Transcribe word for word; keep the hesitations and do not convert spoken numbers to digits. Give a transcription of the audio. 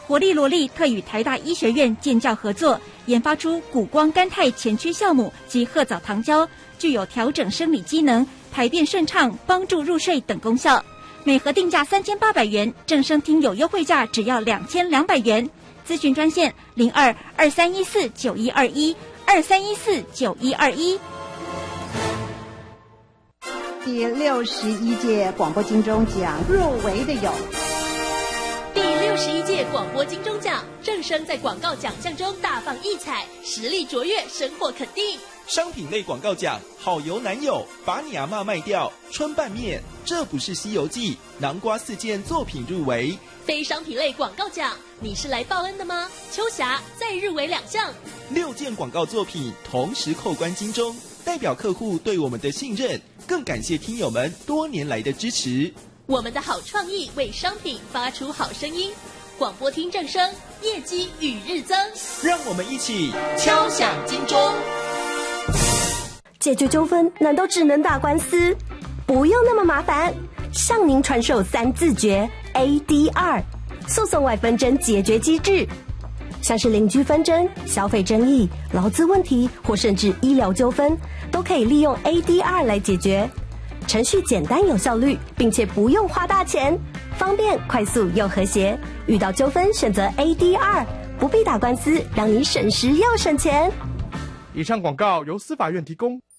活力罗力特与台大医学院建教合作，研发出谷胱甘肽前驱酵母及褐藻糖胶，具有调整生理机能、排便顺畅、帮助入睡等功效。每盒定价三千八百元，正声听有优惠价只要两千两百元。咨询专线零二二三一四九一二一二三一四九一二一。 第六十一届广播金钟奖入围的有。 第六十一届广播金钟奖，正声在广告奖项中大放异彩，实力卓越，深获肯定。 商品类广告奖，好油男友，把你阿嬷卖掉，春拌面，这不是西游记，南瓜四件作品入围。 非商品类广告奖，你是来报恩的吗？秋霞再入围两项， 六件广告作品同时扣关金钟，代表客户对我们的信任，更感谢听友们多年来的支持。 我们的好创意为商品发出好声音，广播听正声，业绩与日增。 让我们一起敲响金钟。 解决纠纷难道只能打官司？不用那么麻烦，向您传授三字诀 A D R 诉讼外纷争解决机制，像是邻居纷争、消费争议、劳资问题或甚至医疗纠纷，都可以利用 A D R 来解决。程序简单有效率，并且不用花大钱，方便快速又和谐。遇到纠纷选择 A D R， 不必打官司，让你省时又省钱。 以上广告由司法院提供。